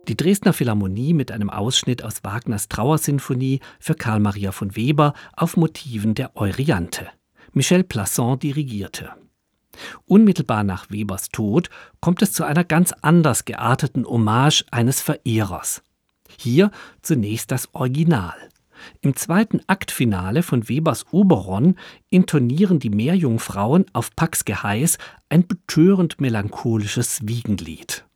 Die Dresdner Philharmonie mit einem Ausschnitt aus Wagners Trauersinfonie für Carl Maria von Weber auf Motiven der Euryanthe. Michel Plasson dirigierte. Unmittelbar nach Webers Tod kommt es zu einer ganz anders gearteten Hommage eines Verehrers. Hier zunächst das Original. Im zweiten Aktfinale von Webers Oberon intonieren die Meerjungfrauen auf Pax Geheiß ein betörend melancholisches Wiegenlied.